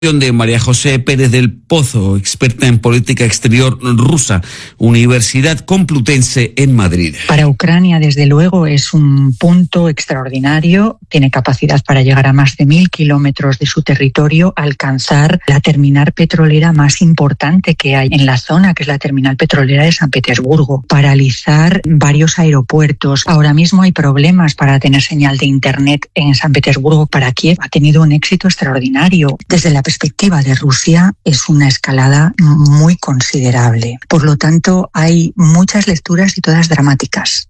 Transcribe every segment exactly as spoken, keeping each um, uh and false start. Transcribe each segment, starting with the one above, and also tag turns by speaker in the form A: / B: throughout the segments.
A: De María José Pérez del Pozo, experta en política exterior rusa, Universidad Complutense en Madrid.
B: Para Ucrania, desde luego, es un punto extraordinario. Tiene capacidad para llegar a más de mil kilómetros de su territorio, alcanzar la terminal petrolera más importante que hay en la zona, que es la terminal petrolera de San Petersburgo, paralizar varios aeropuertos. Ahora mismo hay problemas para tener señal de internet en San Petersburgo. Para Kiev ha tenido un éxito extraordinario. Desde la perspectiva de Rusia es una escalada muy considerable. Por lo tanto, hay muchas lecturas y todas dramáticas.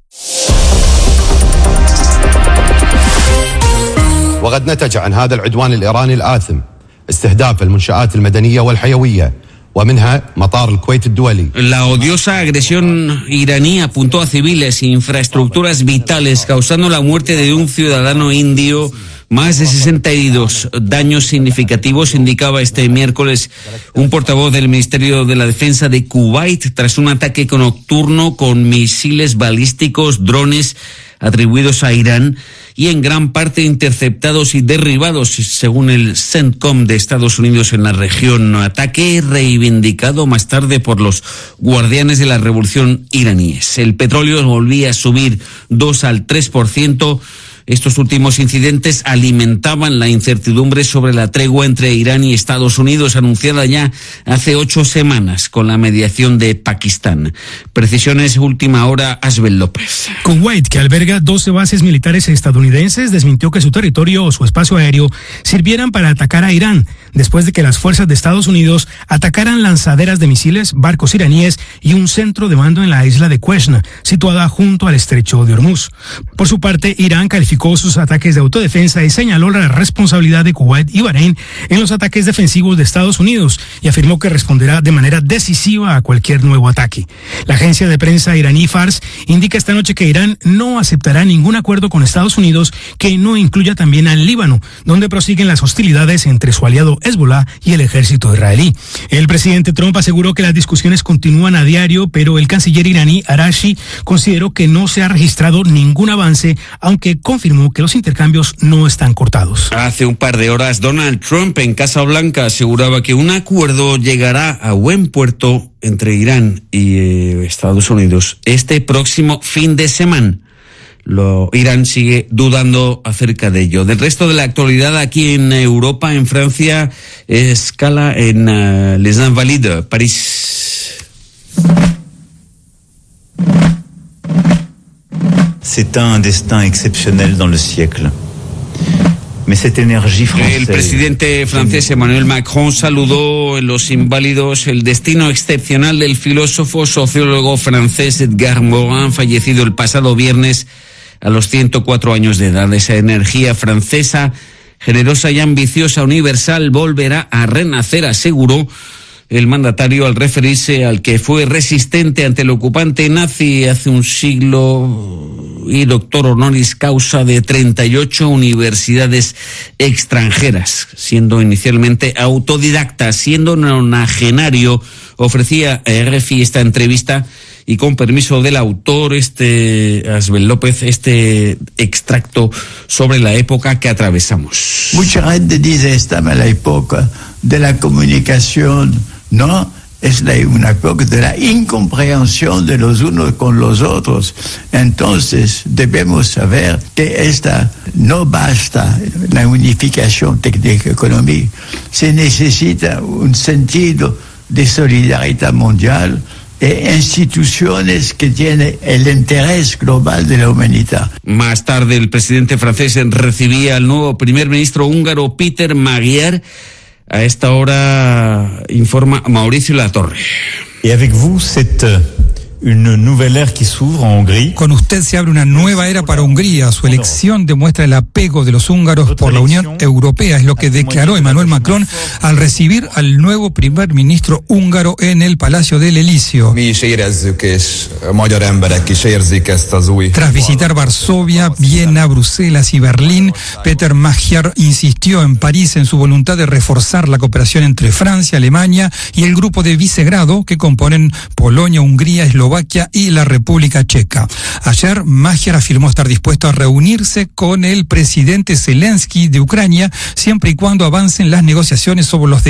C: وقد نتج عن هذا العدوان الإيراني الآثم استهداف المنشآت المدنية والحيوية ومنها مطار الكويت الدولي.
A: La odiosa agresión iraní apuntó a civiles e infraestructuras vitales, causando la muerte de un ciudadano indio. Más de sesenta heridos, daños significativos, indicaba este miércoles un portavoz del Ministerio de la Defensa de Kuwait tras un ataque nocturno con misiles balísticos, drones atribuidos a Irán y en gran parte interceptados y derribados, según el CENTCOM de Estados Unidos en la región. Ataque reivindicado más tarde por los guardianes de la revolución iraníes. El petróleo volvía a subir dos al tres por ciento. Estos últimos incidentes alimentaban la incertidumbre sobre la tregua entre Irán y Estados Unidos, anunciada ya hace ocho semanas con la mediación de Pakistán. Precisiones última hora, Asbel López.
D: Kuwait, que alberga doce bases militares estadounidenses, desmintió que su territorio o su espacio aéreo sirvieran para atacar a Irán, después de que las fuerzas de Estados Unidos atacaran lanzaderas de misiles, barcos iraníes y un centro de mando en la isla de Qeshm, situada junto al estrecho de Hormuz. Por su parte, Irán calificó sus ataques de autodefensa y señaló la responsabilidad de Kuwait y Bahrein en los ataques defensivos de Estados Unidos y afirmó que responderá de manera decisiva a cualquier nuevo ataque. La agencia de prensa iraní Fars indica esta noche que Irán no aceptará ningún acuerdo con Estados Unidos que no incluya también al Líbano, donde prosiguen las hostilidades entre su aliado Hezbollah y el ejército israelí. El presidente Trump aseguró que las discusiones continúan a diario, pero el canciller iraní Arashi consideró que no se ha registrado ningún avance, aunque confirmó que los intercambios no están cortados.
A: Hace un par de horas, Donald Trump en Casa Blanca aseguraba que un acuerdo llegará a buen puerto entre Irán y eh, Estados Unidos este próximo fin de semana. Lo, Irán sigue dudando acerca de ello. Del resto de la actualidad aquí en Europa, en Francia, escala en uh, Les Invalides, París.
E: C'est un destin exceptionnel dans le siècle. Mais cette énergie française...
A: El presidente francés Emmanuel Macron saludó en Los Inválidos el destino excepcional del filósofo sociólogo francés Edgar Morin, fallecido el pasado viernes a los ciento cuatro años de edad. Esa energía francesa, generosa y ambiciosa, universal, volverá a renacer, aseguró el mandatario al referirse al que fue resistente ante el ocupante nazi hace un siglo y doctor honoris causa de treinta y ocho universidades extranjeras, siendo inicialmente autodidacta, siendo nonagenario. Ofrecía a R F I esta entrevista y con permiso del autor, este Asbel López, este extracto sobre la época que atravesamos.
F: Mucha gente dice, estamos en la época de la comunicación, no, es la, una época de la incomprensión de los unos con los otros. Entonces debemos saber que esta no basta la unificación técnico-económica, se necesita un sentido de solidaridad mundial e instituciones que tienen el interés global de la humanidad.
A: Más tarde, el presidente francés recibía al nuevo primer ministro húngaro Peter Magyar. A esta hora informa Mauricio Latorre.
E: Et avec vous, cette une nouvelle ère qui s'ouvre en Hongrie.
G: Con usted se abre una nueva era para Hungría. Su elección demuestra el apego de los húngaros por la Unión Europea, es lo que declaró Emmanuel Macron al recibir al nuevo primer ministro húngaro en el Palacio del Elíseo. Tras visitar Varsovia, Viena, Bruselas y Berlín, Peter Magyar insistió en París en su voluntad de reforzar la cooperación entre Francia, Alemania y el grupo de Visegrado que componen Polonia, Hungría, Eslovaquia Eslovaquia y la República Checa. Ayer Magyar afirmó estar dispuesto a reunirse con el presidente Zelensky de Ucrania siempre y cuando avancen las negociaciones sobre los